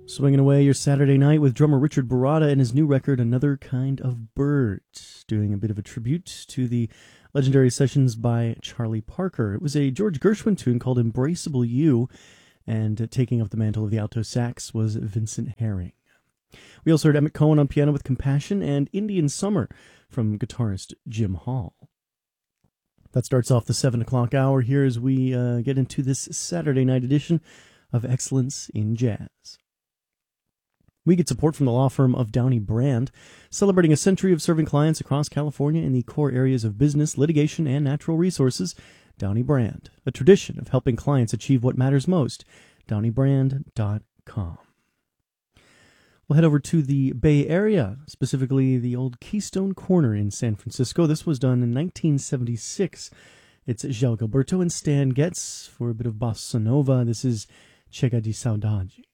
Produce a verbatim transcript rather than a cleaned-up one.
Swinging away your Saturday night with drummer Richard Baratta and his new record, Another Kind of Bird, doing a bit of a tribute to the legendary sessions by Charlie Parker. It was a George Gershwin tune called Embraceable You, and taking up the mantle of the alto sax was Vincent Herring. We also heard Emmett Cohen on piano with Compassion and Indian Summer from guitarist Jim Hall. That starts off the seven o'clock hour here as we uh, get into this Saturday night edition of Excellence in Jazz. We get support from the law firm of Downey Brand, celebrating a century of serving clients across California in the core areas of business, litigation, and natural resources. Downey Brand, a tradition of helping clients achieve what matters most. downey brand dot com. We'll head over to the Bay Area, specifically the old Keystone Corner in San Francisco. This was done in nineteen seventy-six. It's João Gilberto and Stan Getz for a bit of bossa nova. This is Chega de Saudade.